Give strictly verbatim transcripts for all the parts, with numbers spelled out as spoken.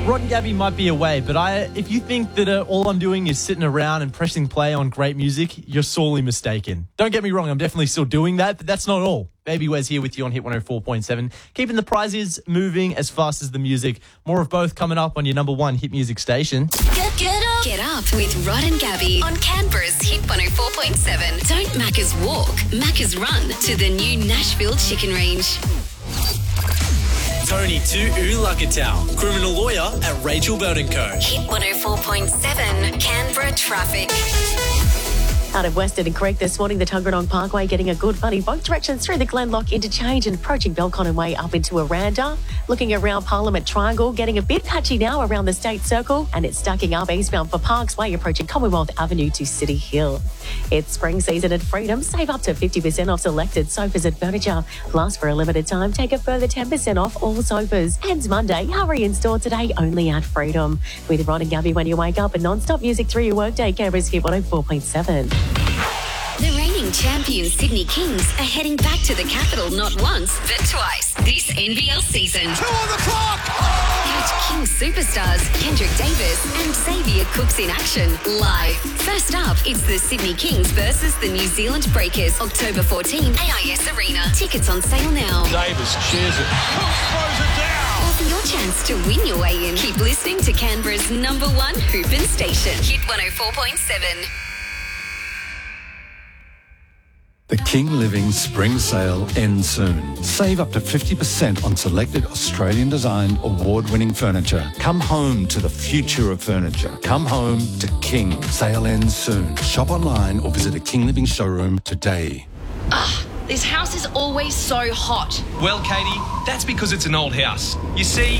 Rod and Gabby might be away, but I, if you think that uh, all I'm doing is sitting around and pressing play on great music, you're sorely mistaken. Don't get me wrong, I'm definitely still doing that, but that's not all. Baby Wes here with you on Hit one oh four point seven, keeping the prizes moving as fast as the music. More of both coming up on your number one hit music station. Get, get up. Get up with Rod and Gabby on Canberra's Hit one oh four point seven. Don't Macca's walk, Macca's run to the new Nashville Chicken Range. Tony Tu'ulakatau, criminal lawyer at Rachel Burton Co. Hit one oh four point seven, Canberra traffic. Out of Western and Creek this morning, the Tuggeranong Parkway getting a good funny both directions through the Glenlock interchange and approaching Belconnen Way up into Aranda. Looking around Parliament Triangle, getting a bit patchy now around the State Circle, and it's stacking up eastbound for Parks Way approaching Commonwealth Avenue to City Hill. It's spring season at Freedom. Save up to fifty percent off selected sofas and furniture. Plus, for a limited time, take a further ten percent off all sofas. Ends Monday. Hurry in store today only at Freedom. With Rod and Gabby when you wake up and non-stop music through your workday. Canberra's Hit one oh four point seven. The reigning champion Sydney Kings are heading back to the capital not once, but twice this N B L season. Two on the clock! Catch Kings superstars Kendrick Davis and Xavier Cooks in action live. First up, it's the Sydney Kings versus the New Zealand Breakers, October fourteenth, A I S Arena. Tickets on sale now. Davis shares it. Cooks throws it down. Or for your chance to win your way in, keep listening to Canberra's number one hoopin' station, Hit one oh four point seven. The King Living Spring Sale ends soon. Save up to fifty percent on selected Australian-designed, award-winning furniture. Come home to the future of furniture. Come home to King. Sale ends soon. Shop online or visit a King Living showroom today. Ugh, this house is always so hot. Well, Katie, that's because it's an old house. You see...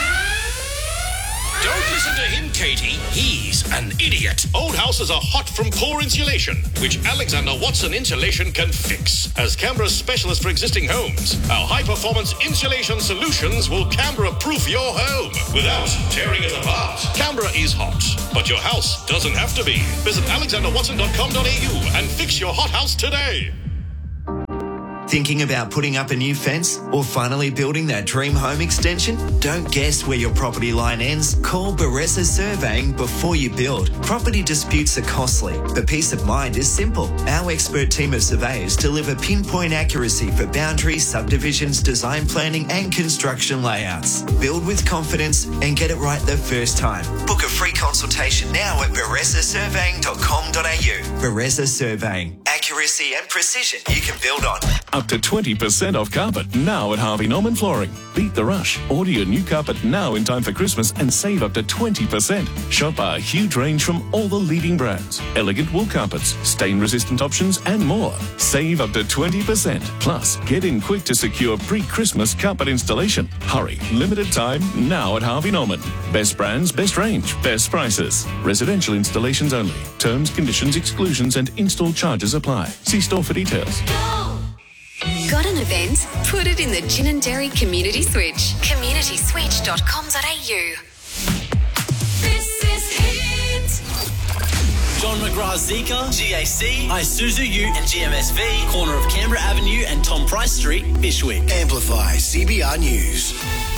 Don't listen to him, Katie. He's an idiot. Old houses are hot from poor insulation, which Alexander Watson Insulation can fix. As Canberra's specialist for existing homes, our high-performance insulation solutions will Canberra-proof your home without tearing it apart. Canberra is hot, but your house doesn't have to be. Visit alexander watson dot com dot a u and fix your hot house today. Thinking about putting up a new fence or finally building that dream home extension? Don't guess where your property line ends. Call Baressa Surveying before you build. Property disputes are costly, but peace of mind is simple. Our expert team of surveyors deliver pinpoint accuracy for boundaries, subdivisions, design planning and construction layouts. Build with confidence and get it right the first time. Book a free consultation now at baressa surveying dot com dot a u. Baressa Surveying. Accuracy and precision you can build on. Up to twenty percent off carpet now at Harvey Norman Flooring. Beat the rush. Order your new carpet now in time for Christmas and save up to twenty percent. Shop our huge range from all the leading brands. Elegant wool carpets, stain-resistant options and more. Save up to twenty percent. Plus, get in quick to secure pre-Christmas carpet installation. Hurry. Limited time now at Harvey Norman. Best brands, best range, best prices. Residential installations only. Terms, conditions, exclusions and install charges apply. See store for details. Got an event? Put it in the Gin and Dairy Community Switch. community switch dot com dot a u. This is Hit. John McGrath Zika, G A C, Isuzu U and G M S V, corner of Canberra Avenue and Tom Price Street, Bishwick. Amplify C B R News.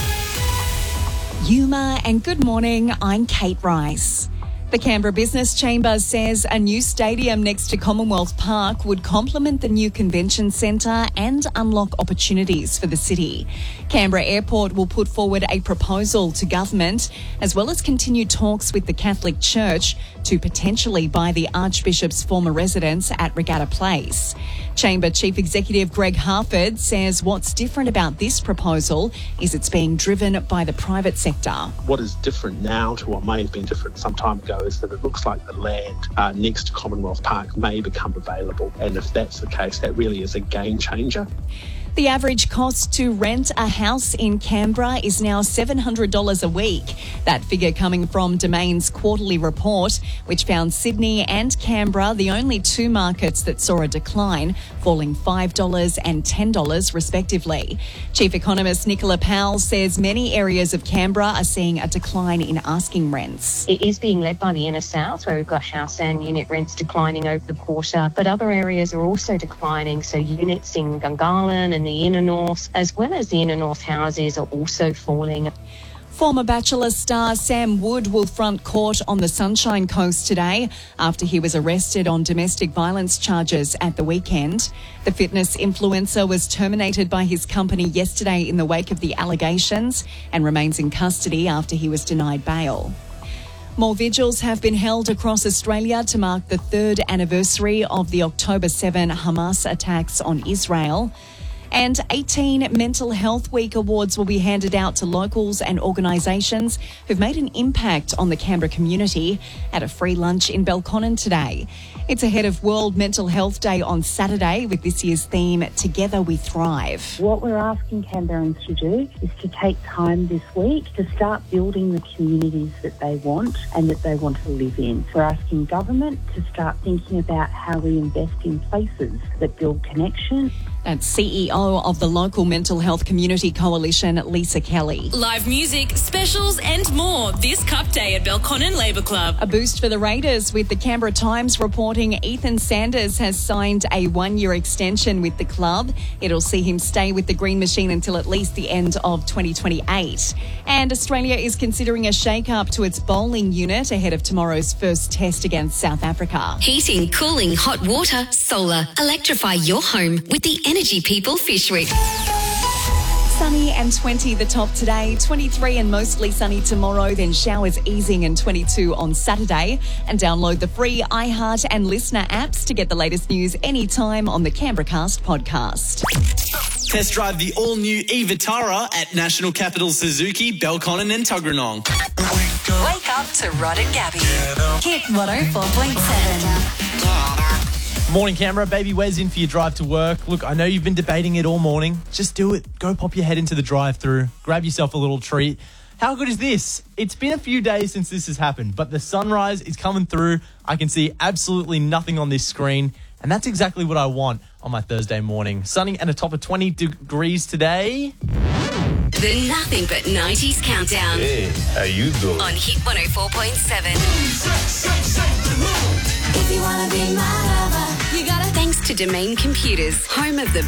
Yuma and good morning, I'm Kate Rice. The Canberra Business Chamber says a new stadium next to Commonwealth Park would complement the new convention centre and unlock opportunities for the city. Canberra Airport will put forward a proposal to government, as well as continue talks with the Catholic Church to potentially buy the Archbishop's former residence at Regatta Place. Chamber Chief Executive Greg Harford says what's different about this proposal is it's being driven by the private sector. What is different now to what may have been different some time ago is that it looks like the land uh, next to Commonwealth Park may become available. And if that's the case, that really is a game changer. The average cost to rent a house in Canberra is now seven hundred dollars a week. That figure coming from Domain's quarterly report, which found Sydney and Canberra the only two markets that saw a decline, falling five dollars and ten dollars respectively. Chief Economist Nicola Powell says many areas of Canberra are seeing a decline in asking rents. It is being led by the inner south, where we've got house and unit rents declining over the quarter, but other areas are also declining. So units in Gungahlin and the inner north, as well as the inner north houses, are also falling. Former Bachelor star Sam Wood will front court on the Sunshine Coast today after he was arrested on domestic violence charges at the weekend. The fitness influencer was terminated by his company yesterday in the wake of the allegations and remains in custody after he was denied bail. More vigils have been held across Australia to mark the third anniversary of the October seventh Hamas attacks on Israel. And eighteen Mental Health Week awards will be handed out to locals and organisations who've made an impact on the Canberra community at a free lunch in Belconnen today. It's ahead of World Mental Health Day on Saturday with this year's theme, Together We Thrive. What we're asking Canberrans to do is to take time this week to start building the communities that they want and that they want to live in. We're asking government to start thinking about how we invest in places that build connection. That's C E O of the local Mental Health Community Coalition, Lisa Kelly. Live music, specials and more this Cup Day at Belconnen Labour Club. A boost for the Raiders with the Canberra Times reporting Ethan Sanders has signed a one-year extension with the club. It'll see him stay with the Green Machine until at least the end of twenty twenty-eight. And Australia is considering a shake-up to its bowling unit ahead of tomorrow's first test against South Africa. Heating, cooling, hot water, solar. Electrify your home with the Energy People Fish Week. Sunny and twenty the top today, twenty-three and mostly sunny tomorrow, then showers easing and twenty-two on Saturday. And download the free iHeart and Listener apps to get the latest news anytime on the Canberra Cast podcast. Test drive the all-new e-Vitara at National Capital Suzuki, Belconnen and Tuggeranong. Wake up to Rod and Gabby. Hit one oh four point seven. Morning, Canberra. Baby Wes in for your drive to work. Look, I know you've been debating it all morning. Just do it. Go pop your head into the drive-thru. Grab yourself a little treat. How good is this? It's been a few days since this has happened, but the sunrise is coming through. I can see absolutely nothing on this screen, and that's exactly what I want on my Thursday morning. Sunny and a top of twenty degrees today. The Nothing But nineties Countdown. Hey, how you doing? On Hit one oh four point seven. If you wanna be my lover, you gotta. Thanks to Domain Computers, home of the